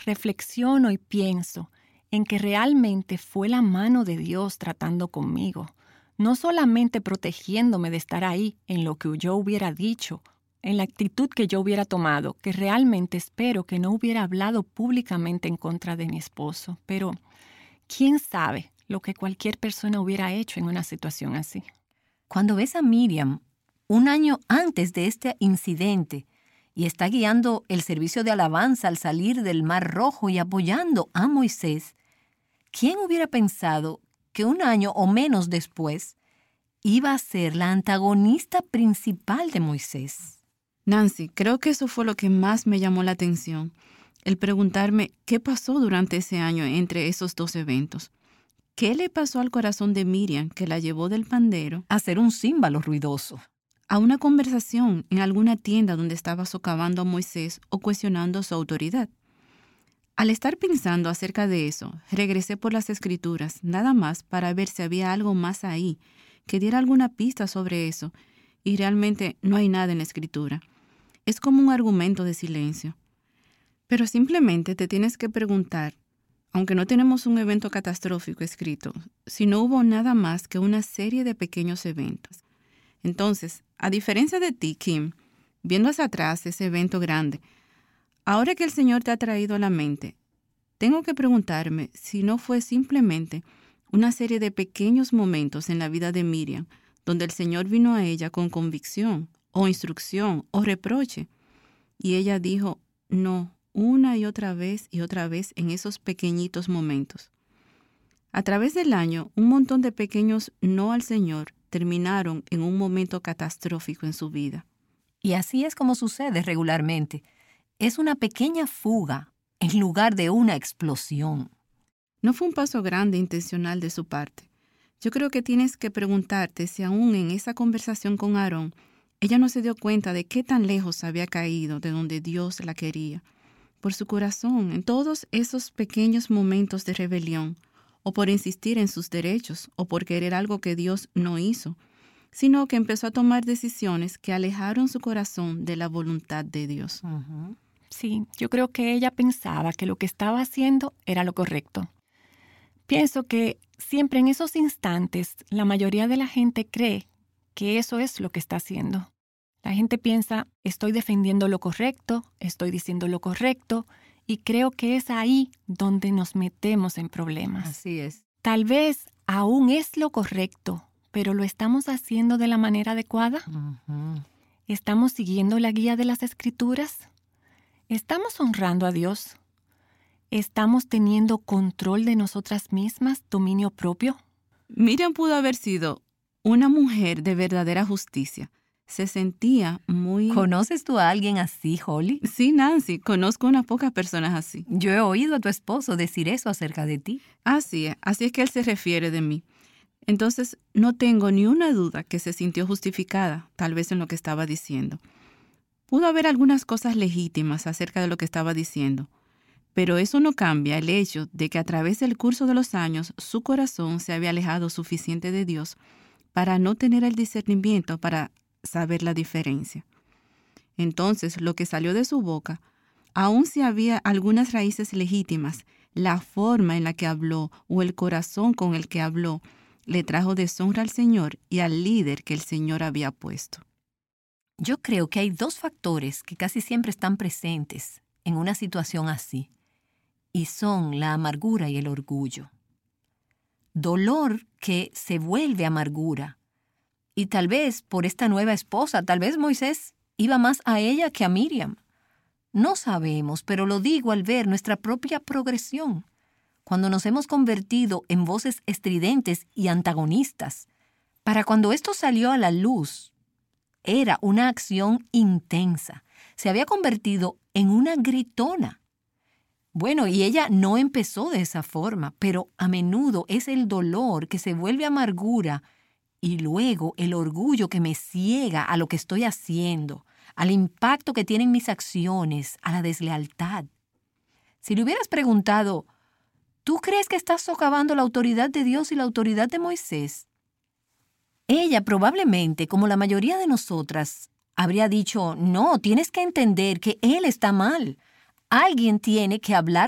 reflexiono y pienso en que realmente fue la mano de Dios tratando conmigo, no solamente protegiéndome de estar ahí en lo que yo hubiera dicho, en la actitud que yo hubiera tomado, que realmente espero que no hubiera hablado públicamente en contra de mi esposo, pero ¿quién sabe lo que cualquier persona hubiera hecho en una situación así? Cuando ves a Miriam, un año antes de este incidente, y está guiando el servicio de alabanza al salir del Mar Rojo y apoyando a Moisés, ¿quién hubiera pensado que un año o menos después iba a ser la antagonista principal de Moisés? Nancy, creo que eso fue lo que más me llamó la atención, el preguntarme qué pasó durante ese año entre esos dos eventos. ¿Qué le pasó al corazón de Miriam que la llevó del pandero A ser un címbalo ruidoso. a una conversación en alguna tienda donde estaba socavando a Moisés o cuestionando su autoridad? Al estar pensando acerca de eso, regresé por las Escrituras nada más para ver si había algo más ahí que diera alguna pista sobre eso, y realmente no hay nada en la Escritura. Es como un argumento de silencio. Pero simplemente te tienes que preguntar, aunque no tenemos un evento catastrófico escrito, si no hubo nada más que una serie de pequeños eventos. Entonces, a diferencia de ti, Kim, viendo hacia atrás ese evento grande, ahora que el Señor te ha traído a la mente, tengo que preguntarme si no fue simplemente una serie de pequeños momentos en la vida de Miriam, donde el Señor vino a ella con convicción, o instrucción, o reproche, y ella dijo no una y otra vez en esos pequeñitos momentos. A través del año, un montón de pequeños no al Señor terminaron en un momento catastrófico en su vida. Y así es como sucede regularmente. Es una pequeña fuga en lugar de una explosión. No fue un paso grande e intencional de su parte. Yo creo que tienes que preguntarte si aún en esa conversación con Aarón, ella no se dio cuenta de qué tan lejos había caído de donde Dios la quería. Por su corazón, en todos esos pequeños momentos de rebelión, o por insistir en sus derechos, o por querer algo que Dios no hizo, sino que empezó a tomar decisiones que alejaron su corazón de la voluntad de Dios. Uh-huh. Sí, yo creo que ella pensaba que lo que estaba haciendo era lo correcto. Pienso que siempre en esos instantes la mayoría de la gente cree que eso es lo que está haciendo. La gente piensa, estoy defendiendo lo correcto, estoy diciendo lo correcto, y creo que es ahí donde nos metemos en problemas. Así es. Tal vez aún es lo correcto, pero ¿lo estamos haciendo de la manera adecuada? Uh-huh. ¿Estamos siguiendo la guía de las Escrituras? ¿Estamos honrando a Dios? ¿Estamos teniendo control de nosotras mismas, dominio propio? Miriam pudo haber sido una mujer de verdadera justicia. Se sentía muy... ¿Conoces tú a alguien así, Holly? Sí, Nancy, conozco unas pocas personas así. Yo he oído a tu esposo decir eso acerca de ti. Así es que él se refiere de mí. Entonces, no tengo ni una duda que se sintió justificada, tal vez en lo que estaba diciendo. Pudo haber algunas cosas legítimas acerca de lo que estaba diciendo, pero eso no cambia el hecho de que a través del curso de los años su corazón se había alejado suficiente de Dios para no tener el discernimiento para saber la diferencia. Entonces, lo que salió de su boca, aun si había algunas raíces legítimas, la forma en la que habló o el corazón con el que habló le trajo deshonra al Señor y al líder que el Señor había puesto. Yo creo que hay dos factores que casi siempre están presentes en una situación así, y son la amargura y el orgullo. Dolor que se vuelve amargura. Y tal vez por esta nueva esposa, tal vez Moisés iba más a ella que a Miriam. No sabemos, pero lo digo al ver nuestra propia progresión. Cuando nos hemos convertido en voces estridentes y antagonistas. Para cuando esto salió a la luz, era una acción intensa. Se había convertido en una gritona. Bueno, y ella no empezó de esa forma, pero a menudo es el dolor que se vuelve amargura y luego el orgullo que me ciega a lo que estoy haciendo, al impacto que tienen mis acciones, a la deslealtad. Si le hubieras preguntado, ¿tú crees que estás socavando la autoridad de Dios y la autoridad de Moisés? Ella probablemente, como la mayoría de nosotras, habría dicho, no, tienes que entender que él está mal. Alguien tiene que hablar